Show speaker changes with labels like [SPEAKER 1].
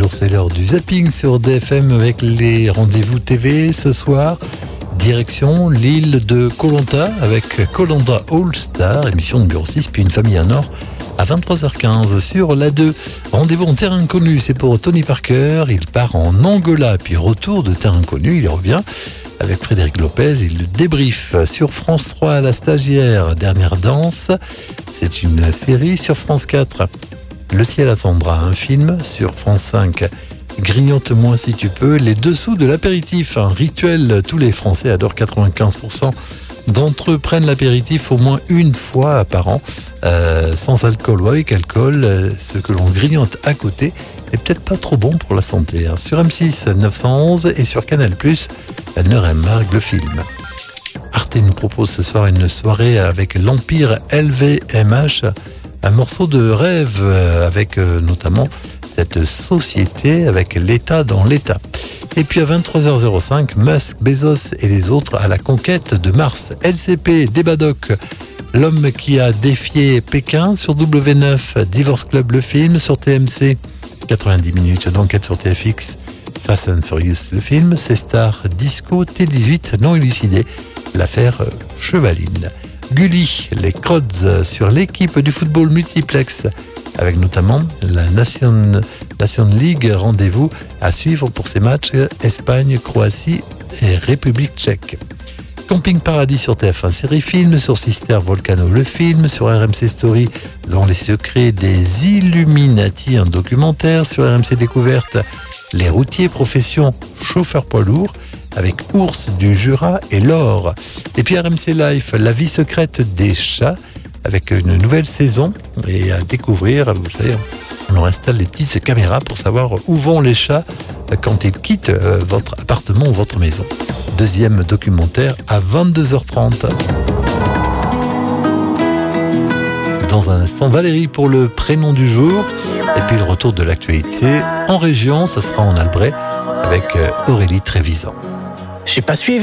[SPEAKER 1] bonjour, c'est l'heure du zapping sur DFM avec les rendez-vous TV ce soir. Direction l'île de Koh Lanta avec Koh Lanta All Star, émission numéro 6, puis Une famille en or à 23h15 sur la 2. Rendez-vous en terre inconnue, c'est pour Tony Parker, il part en Angola, puis retour de terre inconnue, il revient avec Frédéric Lopez, il débrief sur France 3, La Stagiaire, Dernière danse, c'est une série sur France 4. Le ciel attendra, un film sur France 5. Grignote-moi si tu peux, les dessous de l'apéritif, un rituel, tous les Français adorent, 95% d'entre eux prennent l'apéritif au moins une fois par an, sans alcool ou avec alcool, ce que l'on grignote à côté n'est peut-être pas trop bon pour la santé. Sur M6 911 et sur Canal+, Nuremberg, le film. Arte nous propose ce soir une soirée avec l'Empire LVMH, un morceau de rêve avec notamment cette société avec l'État dans l'État. Et puis à 23h05, Musk, Bezos et les autres à la conquête de Mars. LCP, Débadoc, l'homme qui a défié Pékin sur W9, Divorce Club, le film sur TMC, 90 minutes d'enquête sur TFX, Fast and Furious, le film, C-Star, Disco, T18, non élucidé, l'affaire Chevaline. Gulli, les Crods sur l'équipe du football multiplex, avec notamment la Nation League, rendez-vous à suivre pour ces matchs Espagne, Croatie et République tchèque. Camping Paradis sur TF1 série film, sur Sister Volcano le film, sur RMC Story dans les secrets des Illuminati, un documentaire, sur RMC Découverte les routiers profession chauffeur poids lourd avec Ours du Jura et l'or. Et puis RMC Life, la vie secrète des chats, avec une nouvelle saison et à découvrir, vous savez, on leur installe des petites caméras pour savoir où vont les chats quand ils quittent votre appartement ou votre maison. Deuxième documentaire à 22h30. Dans un instant, Valérie pour le prénom du jour et puis le retour de l'actualité en région, ça sera en Albret avec Aurélie Trévisan.
[SPEAKER 2] J'ai pas suivi.